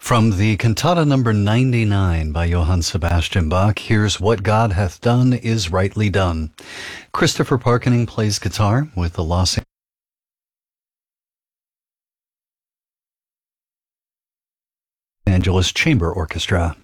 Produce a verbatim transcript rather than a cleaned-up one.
From the cantata number ninety-nine by Johann Sebastian Bach, here's What God Hath Done Is Rightly Done. Christopher Parkening plays guitar with the Los Angeles Chamber Orchestra.